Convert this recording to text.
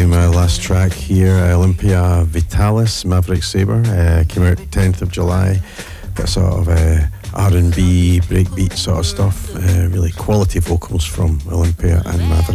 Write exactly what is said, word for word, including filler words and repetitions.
my last track here, Olympia Vitalis, Maverick Sabre, uh, came out tenth of July. Bit sort of uh, R and B, breakbeat sort of stuff. Uh, really quality vocals from Olympia and Maverick.